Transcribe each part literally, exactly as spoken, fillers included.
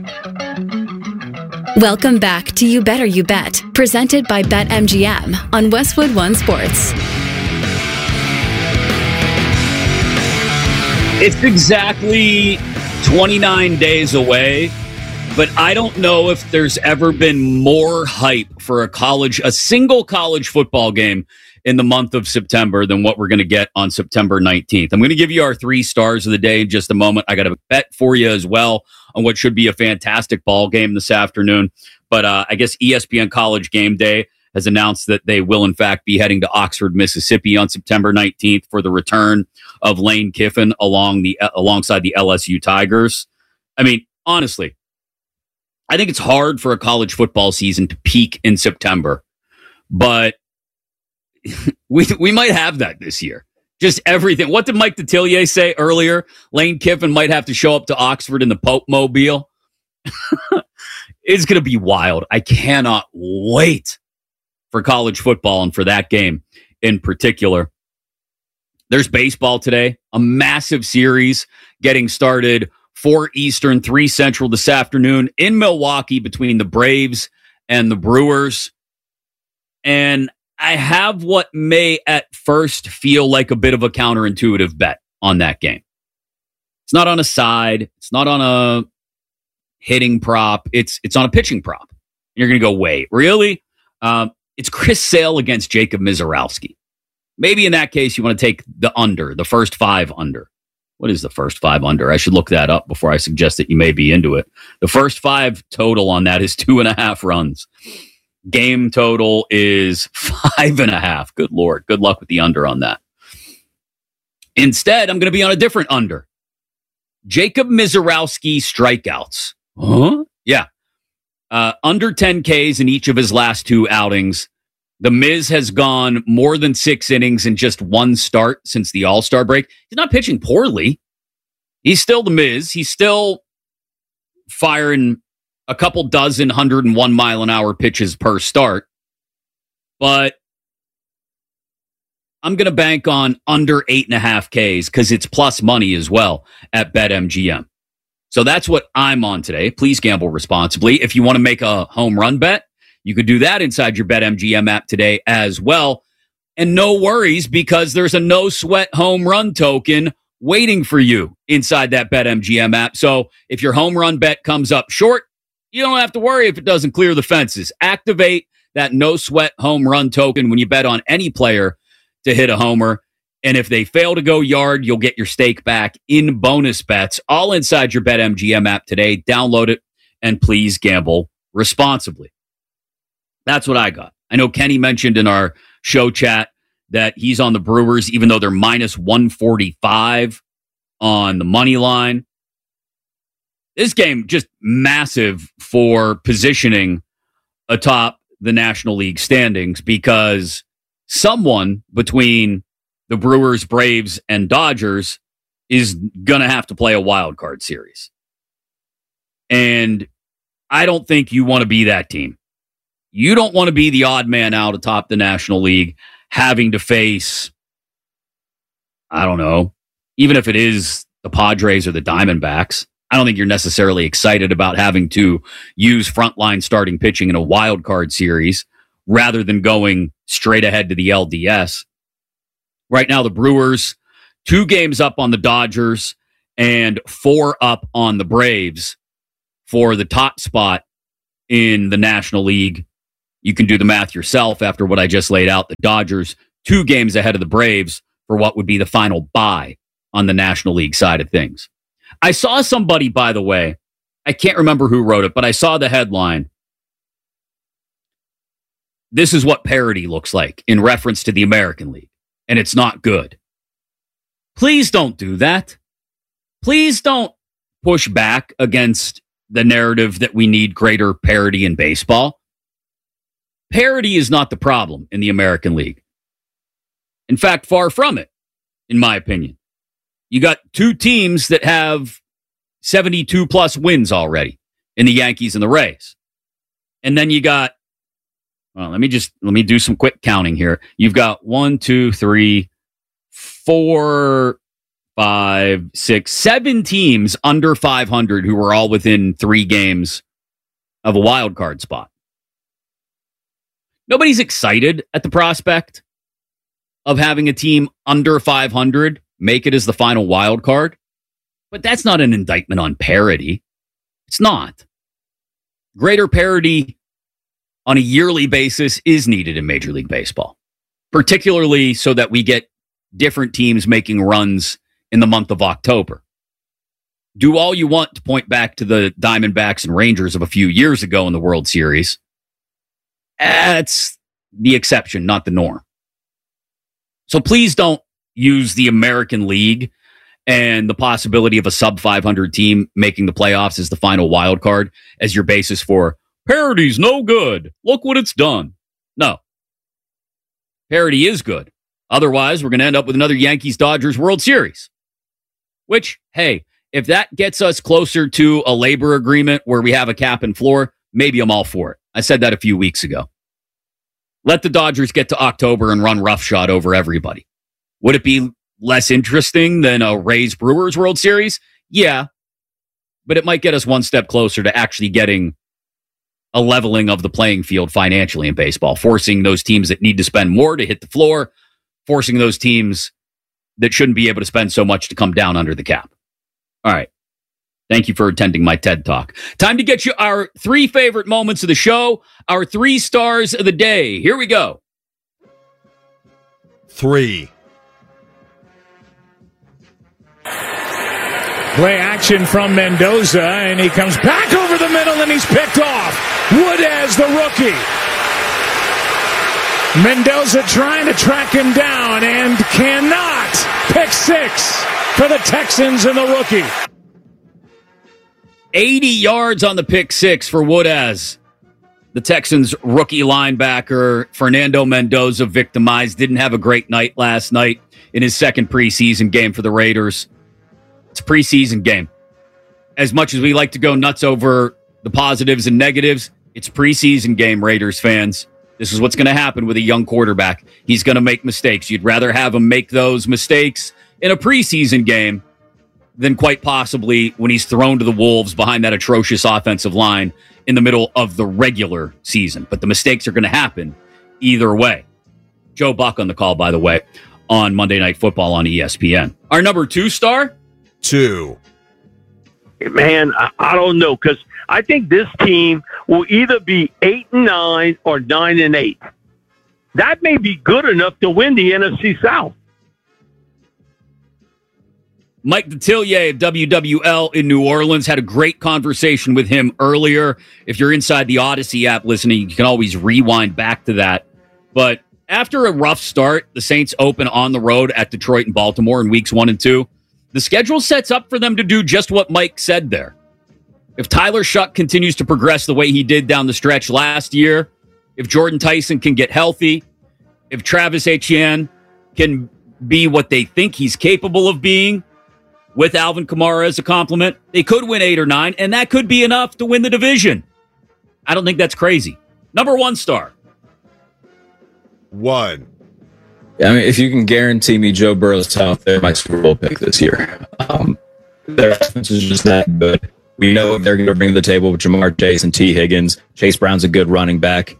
Welcome back to You Better You Bet, presented by BetMGM on Westwood One Sports. It's exactly twenty-nine days away, but I don't know if there's ever been more hype for a college, a single college football game in the month of September than what we're going to get on September nineteenth. I'm going to give you our three stars of the day in just a moment. I got a bet for you as well on what should be a fantastic ball game this afternoon. But uh, I guess E S P N College Game Day has announced that they will, in fact, be heading to Oxford, Mississippi on September nineteenth for the return of Lane Kiffin along the uh, alongside the L S U Tigers. I mean, honestly, I think it's hard for a college football season to peak in September, but we we might have that this year. Just everything. What did Mike Detillier say earlier? Lane Kiffin might have to show up to Oxford in the Pope Mobile. It's going to be wild. I cannot wait for college football and for that game in particular. There's baseball today, a massive series getting started four Eastern, three Central this afternoon in Milwaukee between the Braves and the Brewers. And I have what may at first feel like a bit of a counterintuitive bet on that game. It's not on a side. It's not on a hitting prop. It's it's on a pitching prop. You're going to go, wait, really? Um, it's Chris Sale against Jacob Mizorowski. Maybe in that case, you want to take the under, the first five under. What is the first five under? I should look that up before I suggest that you may be into it. The first five total on that is two and a half runs. Game total is five and a half. Good Lord. Good luck with the under on that. Instead, I'm going to be on a different under. Jacob Mizorowski strikeouts. Huh? Yeah. Uh, under ten Ks in each of his last two outings. The Miz has gone more than six innings in just one start since the All-Star break. He's not pitching poorly. He's still the Miz. He's still firing a couple dozen one hundred one mile an hour pitches per start. But I'm going to bank on under eight and a half Ks because it's plus money as well at BetMGM. So that's what I'm on today. Please gamble responsibly. If you want to make a home run bet, you could do that inside your BetMGM app today as well. And no worries because there's a no sweat home run token waiting for you inside that BetMGM app. So if your home run bet comes up short, you don't have to worry if it doesn't clear the fences. Activate that no sweat home run token when you bet on any player to hit a homer. And if they fail to go yard, you'll get your stake back in bonus bets, all inside your BetMGM app today. Download it and please gamble responsibly. That's what I got. I know Kenny mentioned in our show chat that he's on the Brewers, even though they're minus one forty-five on the money line. This game just massive for positioning atop the National League standings because someone between the Brewers, Braves, and Dodgers is going to have to play a wild card series. And I don't think you want to be that team. You don't want to be the odd man out atop the National League having to face, I don't know, even if it is the Padres or the Diamondbacks. I don't think you're necessarily excited about having to use frontline starting pitching in a wild card series rather than going straight ahead to the L D S. Right now, the Brewers, two games up on the Dodgers and four up on the Braves for the top spot in the National League. You can do the math yourself after what I just laid out. The Dodgers, two games ahead of the Braves for what would be the final bye on the National League side of things. I saw somebody, by the way, I can't remember who wrote it, but I saw the headline. This is what parity looks like in reference to the American League, and it's not good. Please don't do that. Please don't push back against the narrative that we need greater parity in baseball. Parity is not the problem in the American League. In fact, far from it, in my opinion. You got two teams that have seventy-two plus wins already in the Yankees and the Rays. And then you got, well, let me just, let me do some quick counting here. You've got one, two, three, four five, six, seven teams under five hundred who were all within three games of a wild card spot. Nobody's excited at the prospect of having a team under five hundred make it as the final wild card, but that's not an indictment on parity. It's not. Greater parity on a yearly basis is needed in Major League Baseball, particularly so that we get different teams making runs in the month of October. Do all you want to point back to the Diamondbacks and Rangers of a few years ago in the World Series. That's the exception, not the norm. So please don't use the American League and the possibility of a sub five hundred team making the playoffs as the final wild card as your basis for parity's no good. Look what it's done. No. Parity is good. Otherwise, we're going to end up with another Yankees-Dodgers World Series. Which, hey, if that gets us closer to a labor agreement where we have a cap and floor, maybe I'm all for it. I said that a few weeks ago. Let the Dodgers get to October and run roughshod over everybody. Would it be less interesting than a Rays-Brewers World Series? Yeah. But it might get us one step closer to actually getting a leveling of the playing field financially in baseball, forcing those teams that need to spend more to hit the floor, forcing those teams that shouldn't be able to spend so much to come down under the cap. All right. Thank you for attending my TED Talk. Time to get you our three favorite moments of the show, our three stars of the day. Here we go. Three. Play action from Mendoza, and he comes back over the middle, and he's picked off. Woodaz, the rookie. Mendoza trying to track him down and cannot. Pick six for the Texans and the rookie. eighty yards on the pick six for Woodaz. The Texans rookie linebacker, Fernando Mendoza, victimized. Didn't have a great night last night in his second preseason game for the Raiders. It's a preseason game. As much as we like to go nuts over the positives and negatives, it's a preseason game, Raiders fans. This is what's going to happen with a young quarterback. He's going to make mistakes. You'd rather have him make those mistakes in a preseason game than quite possibly when he's thrown to the wolves behind that atrocious offensive line in the middle of the regular season. But the mistakes are going to happen either way. Joe Buck on the call, by the way, on Monday Night Football on E S P N. Our number two star? Two. Man, I, I don't know, because I think this team will either be eight and nine or nine and eight. That may be good enough to win the N F C South. Mike Detillier of W W L in New Orleans. Had a great conversation with him earlier. If you're inside the Odyssey app listening, you can always rewind back to that. But after a rough start, the Saints open on the road at Detroit and Baltimore in weeks one and two. The schedule sets up for them to do just what Mike said there. If Tyler Shuck continues to progress the way he did down the stretch last year, if Jordan Tyson can get healthy, if Travis Etienne can be what they think he's capable of being, with Alvin Kamara as a compliment, they could win eight or nine, and that could be enough to win the division. I don't think that's crazy. Number one star. One. I mean, if you can guarantee me Joe Burrow's out there, my Super Bowl pick this year. Um, their offense is just that good. We know what they're going to bring to the table with Jamar Chase and T. Higgins. Chase Brown's a good running back.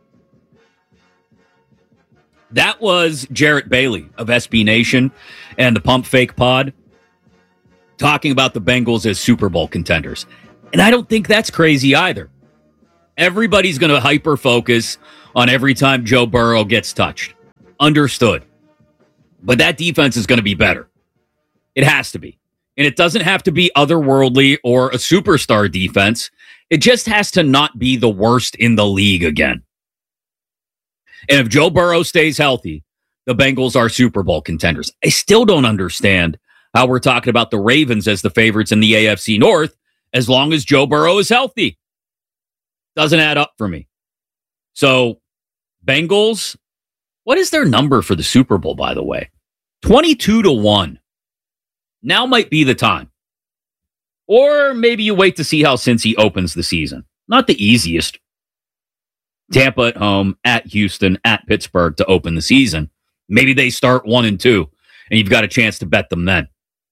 That was Jarrett Bailey of S B Nation and the Pump Fake Pod talking about the Bengals as Super Bowl contenders. And I don't think that's crazy either. Everybody's going to hyper-focus on every time Joe Burrow gets touched. Understood. But that defense is going to be better. It has to be. And it doesn't have to be otherworldly or a superstar defense. It just has to not be the worst in the league again. And if Joe Burrow stays healthy, the Bengals are Super Bowl contenders. I still don't understand how we're talking about the Ravens as the favorites in the A F C North as long as Joe Burrow is healthy. Doesn't add up for me. So, Bengals, what is their number for the Super Bowl, by the way? twenty-two to one. Now might be the time. Or maybe you wait to see how Cincy opens the season. Not the easiest. Tampa at home, at Houston, at Pittsburgh to open the season. Maybe they start one and two, and you've got a chance to bet them then.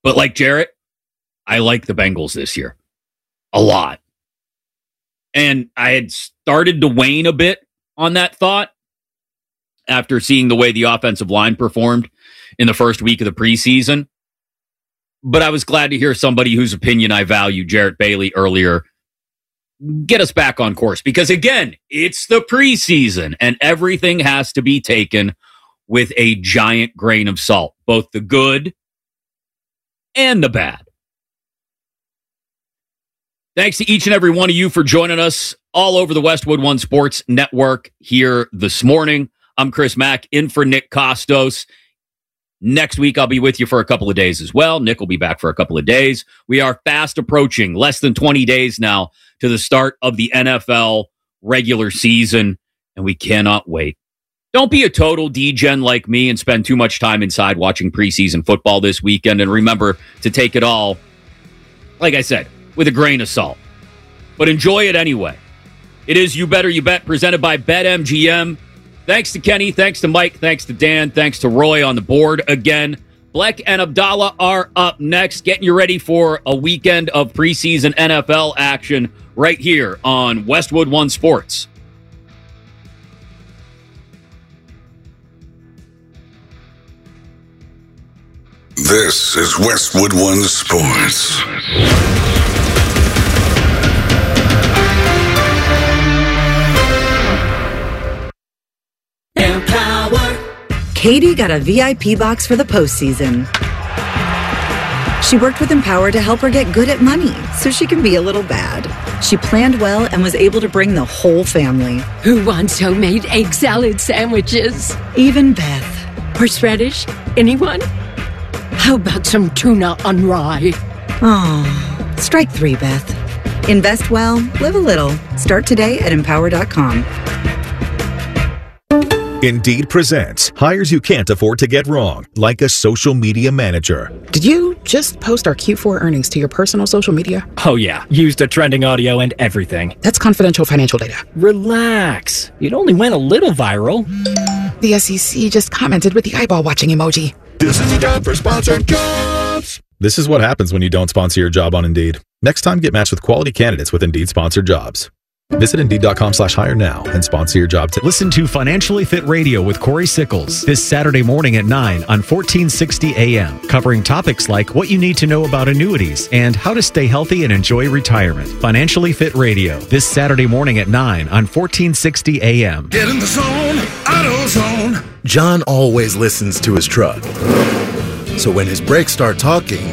But like Jarrett, I like the Bengals this year a lot. And I had started to wane a bit on that thought after seeing the way the offensive line performed in the first week of the preseason. But I was glad to hear somebody whose opinion I value, Jarrett Bailey, earlier, get us back on course. Because again, it's the preseason and everything has to be taken with a giant grain of salt, both the good and the bad. Thanks to each and every one of you for joining us all over the Westwood One Sports Network here this morning. I'm Chris Mack, in for Nick Costos. Next week, I'll be with you for a couple of days as well. Nick will be back for a couple of days. We are fast approaching, less than twenty days now, to the start of the N F L regular season, and we cannot wait. Don't be a total D-gen like me and spend too much time inside watching preseason football this weekend, and remember to take it all, like I said, with a grain of salt. But enjoy it anyway. It is You Better You Bet, presented by BetMGM. Thanks to Kenny, thanks to Mike, thanks to Dan, thanks to Roy on the board again. Bleck and Abdallah are up next, getting you ready for a weekend of preseason N F L action right here on Westwood One Sports. This is Westwood One Sports. Katie got a V I P box for the postseason. She worked with Empower to help her get good at money so she can be a little bad. She planned well and was able to bring the whole family. Who wants homemade egg salad sandwiches? Even Beth. Horseradish? Anyone? How about some tuna on rye? Oh, strike three, Beth. Invest well, live a little. Start today at empower dot com. Indeed presents hires you can't afford to get wrong, like a social media manager. Did you just post our Q four earnings to your personal social media? Oh yeah, used the trending audio and everything. That's confidential financial data. Relax. It only went a little viral. The S E C just commented with the eyeball watching emoji. This is a job for sponsored jobs. This is what happens when you don't sponsor your job on Indeed. Next time, get matched with quality candidates with Indeed sponsored jobs. Visit Indeed.com slash hire now and sponsor your job today. Listen to Financially Fit Radio with Corey Sickles this Saturday morning at nine on fourteen sixty A M, covering topics like what you need to know about annuities and how to stay healthy and enjoy retirement. Financially Fit Radio this Saturday morning at nine on fourteen sixty A M. Get in the zone, AutoZone. John always listens to his truck. So when his brakes start talking,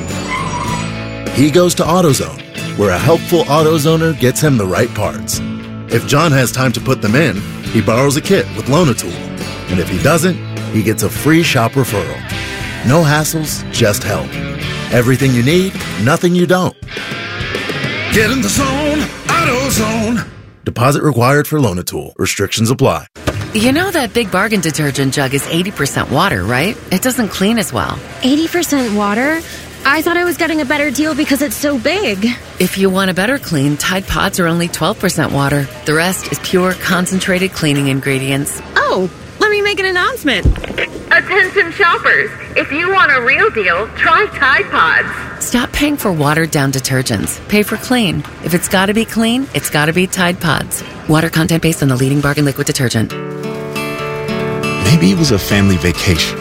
he goes to AutoZone, where a helpful AutoZoner gets him the right parts. If John has time to put them in, he borrows a kit with Loan-A-Tool. And if he doesn't, he gets a free shop referral. No hassles, just help. Everything you need, nothing you don't. Get in the zone, AutoZone. Deposit required for Loan-A-Tool. Restrictions apply. You know that Big Bargain detergent jug is eighty percent water, right? It doesn't clean as well. eighty percent water? I thought I was getting a better deal because it's so big. If you want a better clean, Tide Pods are only twelve percent water. The rest is pure, concentrated cleaning ingredients. Oh, let me make an announcement. Attention shoppers, if you want a real deal, try Tide Pods. Stop paying for watered-down detergents. Pay for clean. If it's gotta be clean, it's gotta be Tide Pods. Water content based on the leading bargain liquid detergent. Maybe it was a family vacation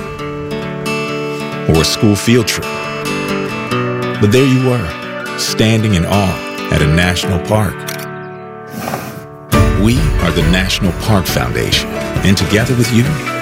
or a school field trip. But there you were, standing in awe at a national park. We are the National Park Foundation, and together with you,